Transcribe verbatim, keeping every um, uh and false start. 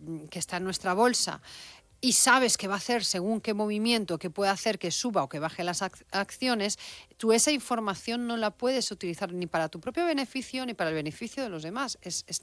que está en nuestra bolsa y sabes que va a hacer según qué movimiento, que puede hacer que suba o que baje las ac acciones, tú esa información no la puedes utilizar ni para tu propio beneficio ni para el beneficio de los demás. Es, es